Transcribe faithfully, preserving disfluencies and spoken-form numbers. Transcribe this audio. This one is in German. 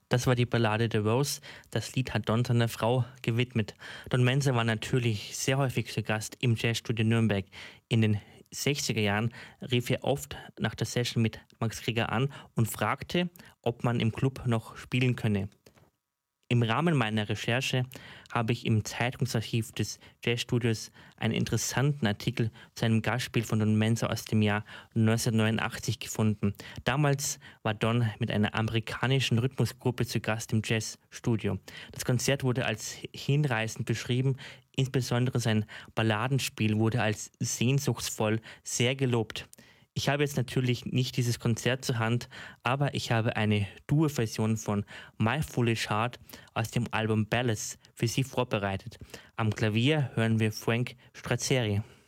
Das war die Ballade The Rose. Das Lied hat Don seiner Frau gewidmet. Don Mensa war natürlich sehr häufig zu Gast im Jazzstudio Nürnberg. In den sechziger Jahren rief er oft nach der Session mit Max Greger an und fragte, ob man im Club noch spielen könne. Im Rahmen meiner Recherche habe ich im Zeitungsarchiv des Jazzstudios einen interessanten Artikel zu einem Gastspiel von Don Mensa aus dem Jahr neunzehnhundertneunundachtzig gefunden. Damals war Don mit einer amerikanischen Rhythmusgruppe zu Gast im Jazzstudio. Das Konzert wurde als hinreißend beschrieben, insbesondere sein Balladenspiel wurde als sehnsuchtsvoll sehr gelobt. Ich habe jetzt natürlich nicht dieses Konzert zur Hand, aber ich habe eine Duo-Version von My Foolish Heart aus dem Album Ballads für Sie vorbereitet. Am Klavier hören wir Frank Strazzeri.